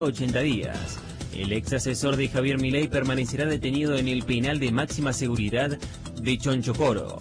80 días. El ex asesor de Javier Milei permanecerá detenido en el penal de máxima seguridad de Chonchocoro.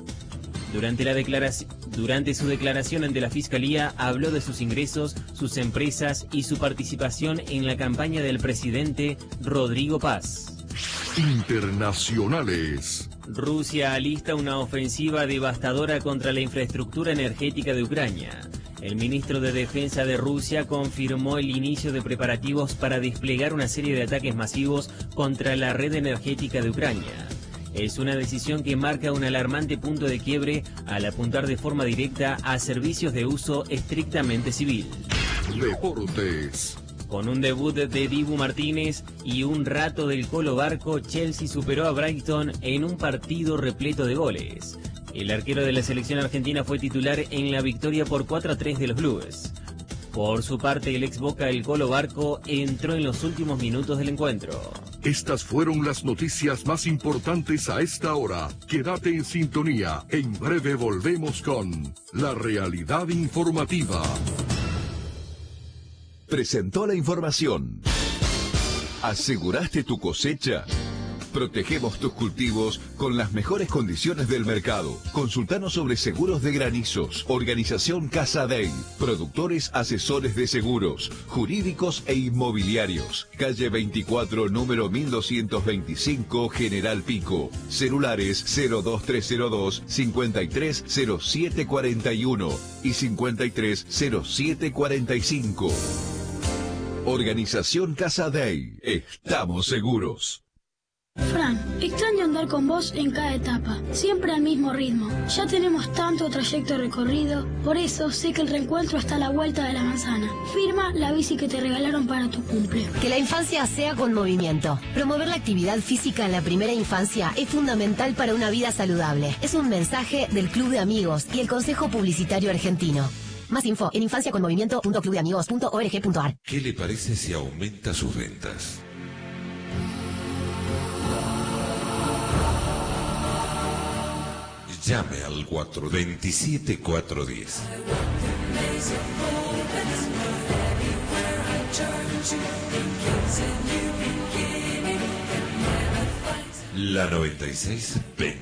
Durante su declaración ante la Fiscalía, habló de sus ingresos, sus empresas y su participación en la campaña del presidente Rodrigo Paz. Internacionales. Rusia alista una ofensiva devastadora contra la infraestructura energética de Ucrania. El ministro de Defensa de Rusia confirmó el inicio de preparativos para desplegar una serie de ataques masivos contra la red energética de Ucrania. Es una decisión que marca un alarmante punto de quiebre al apuntar de forma directa a servicios de uso estrictamente civil. Deportes. Con un debut de Dibu Martínez y un rato del Colo Barco, Chelsea superó a Brighton en un partido repleto de goles. El arquero de la selección argentina fue titular en la victoria por 4-3 de los Blues. Por su parte, el ex Boca, el Colo Barco, entró en los últimos minutos del encuentro. Estas fueron las noticias más importantes a esta hora. Quédate en sintonía. En breve volvemos con La Realidad Informativa. Presentó la información. ¿Aseguraste tu cosecha? Protegemos tus cultivos con las mejores condiciones del mercado. Consultanos sobre seguros de granizos. Organización Casa Dey. Productores asesores de seguros, jurídicos e inmobiliarios. Calle 24, número 1225, General Pico. Celulares 02302 530741 y 530745. Organización Casa Dey. Estamos seguros. Fran, extraño andar con vos en cada etapa, siempre al mismo ritmo. Ya tenemos tanto trayecto recorrido, por eso sé que el reencuentro está a la vuelta de la manzana. Firma la bici que te regalaron para tu cumple. Que la infancia sea con movimiento. Promover la actividad física en la primera infancia es fundamental para una vida saludable. Es un mensaje del Club de Amigos y el Consejo Publicitario Argentino. Más info en infanciaconmovimiento.clubdeamigos.org.ar. ¿Qué le parece si aumenta sus ventas? Llame al 427-410. La 96 20.